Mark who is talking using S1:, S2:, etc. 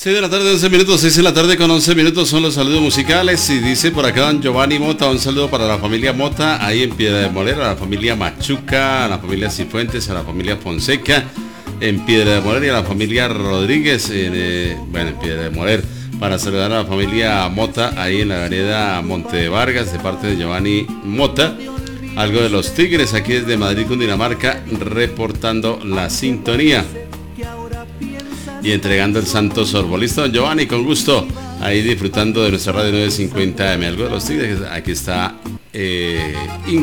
S1: 6 de la tarde, 11 minutos, 6 de la tarde con 11 minutos son los saludos musicales. Y dice por acá don Giovanni Mota, un saludo para la familia Mota, ahí en Piedra de Morera, a la familia Machuca, a la familia Cifuentes, a la familia Fonseca, en Piedra de Morera, y a la familia Rodríguez, en Piedra de Morera. Para saludar a la familia Mota, ahí en la vereda Monte de Vargas, de parte de Giovanni Mota. Algo de los Tigres, aquí desde Madrid, Cundinamarca, reportando la sintonía y entregando el santo sorbo. Listo, don Giovanni, con gusto, ahí disfrutando de nuestra radio 950M. Algo de los Tigres, aquí está Ingrid.